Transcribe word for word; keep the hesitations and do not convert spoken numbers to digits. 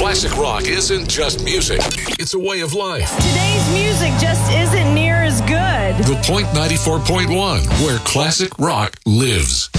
Classic rock isn't just music, it's a way of life. Today's music just isn't near as good. The Point ninety-four point one, where classic rock lives.